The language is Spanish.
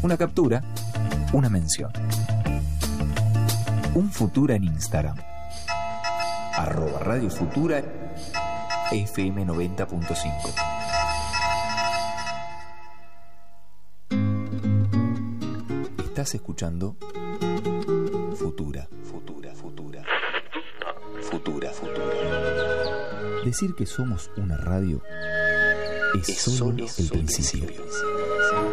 una captura, una mención. Un Futura en Instagram. @Radio Futura FM 90.5. Estás escuchando Futura. Decir que somos una radio es solo el principio.